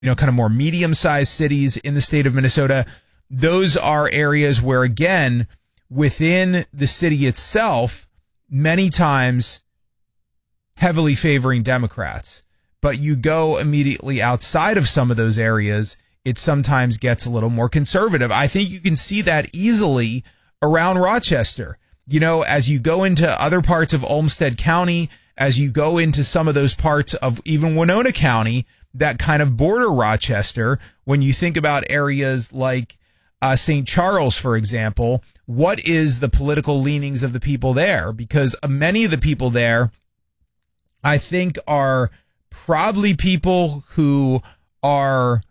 kind of more medium-sized cities in the state of Minnesota. Those are areas where, again, within the city itself, many times heavily favoring Democrats. But you go immediately outside of some of those areas, it sometimes gets a little more conservative. I think you can see that easily around Rochester. As you go into other parts of Olmsted County, as you go into some of those parts of even Winona County that kind of border Rochester, when you think about areas like St. Charles, for example, what is the political leanings of the people there? Because many of the people there, I think, are probably people who are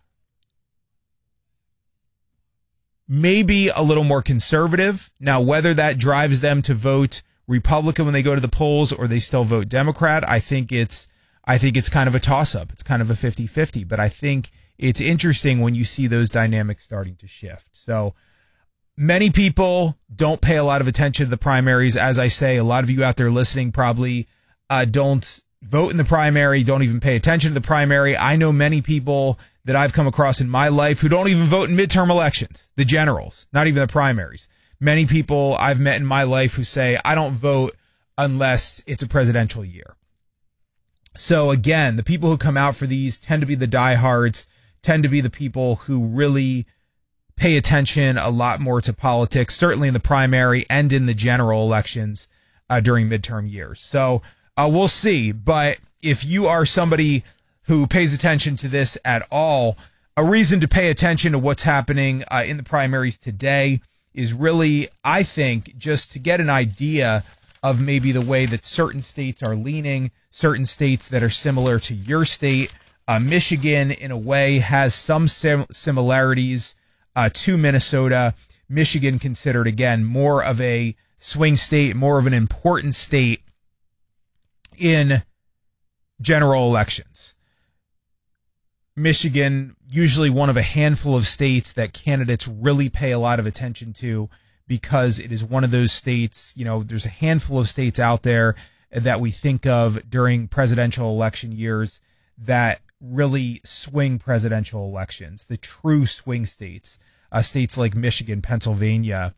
maybe a little more conservative. Now, whether that drives them to vote Republican when they go to the polls or they still vote Democrat, I think it's kind of a toss-up. It's kind of a 50-50. But I think it's interesting when you see those dynamics starting to shift. So many people don't pay a lot of attention to the primaries. As I say, a lot of you out there listening probably don't vote in the primary, don't even pay attention to the primary. I know many people that I've come across in my life who don't even vote in midterm elections, the generals, not even the primaries. Many people I've met in my life who say, I don't vote unless it's a presidential year. So again, the people who come out for these tend to be the diehards, tend to be the people who really pay attention a lot more to politics, certainly in the primary and in the general elections during midterm years. So we'll see. But if you are somebody who pays attention to this at all, a reason to pay attention to what's happening in the primaries today is really, I think, just to get an idea of maybe the way that certain states are leaning, certain states that are similar to your state. Michigan, in a way, has some similarities to Minnesota. Michigan considered, again, more of a swing state, more of an important state in general elections. Michigan, usually one of a handful of states that candidates really pay a lot of attention to because it is one of those states, there's a handful of states out there that we think of during presidential election years that really swing presidential elections, the true swing states, states like Michigan, Pennsylvania.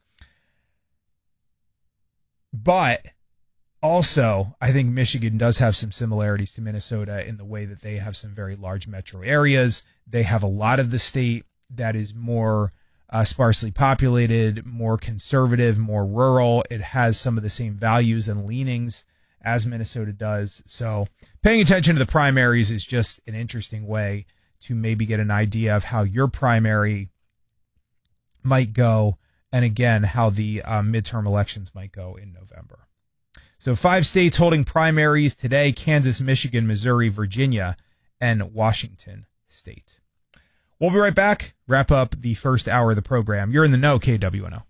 But also, I think Michigan does have some similarities to Minnesota in the way that they have some very large metro areas. They have a lot of the state that is more sparsely populated, more conservative, more rural. It has some of the same values and leanings as Minnesota does. So paying attention to the primaries is just an interesting way to maybe get an idea of how your primary might go, and again, how the midterm elections might go in November. So 5 states holding primaries today: Kansas, Michigan, Missouri, Virginia, and Washington State. We'll be right back. Wrap up the first hour of the program. You're in the know, KWNO.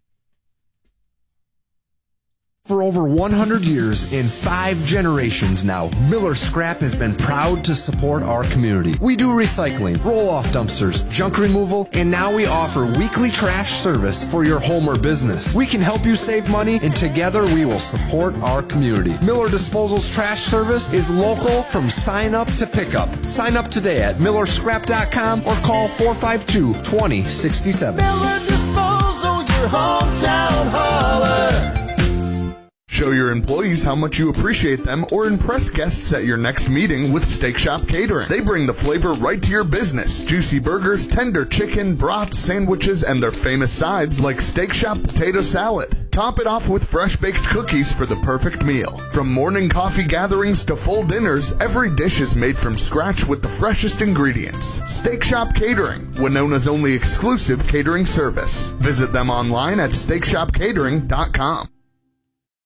For over 100 years and 5 generations now, Miller Scrap has been proud to support our community. We do recycling, roll-off dumpsters, junk removal, and now we offer weekly trash service for your home or business. We can help you save money, and together we will support our community. Miller Disposal's trash service is local from sign up to pickup. Sign up today at millerscrap.com or call 452-2067. Miller Disposal, your hometown hauler. Show your employees how much you appreciate them or impress guests at your next meeting with Steak Shop Catering. They bring the flavor right to your business. Juicy burgers, tender chicken, brats, sandwiches, and their famous sides like Steak Shop potato salad. Top it off with fresh-baked cookies for the perfect meal. From morning coffee gatherings to full dinners, every dish is made from scratch with the freshest ingredients. Steak Shop Catering, Winona's only exclusive catering service. Visit them online at steakshopcatering.com.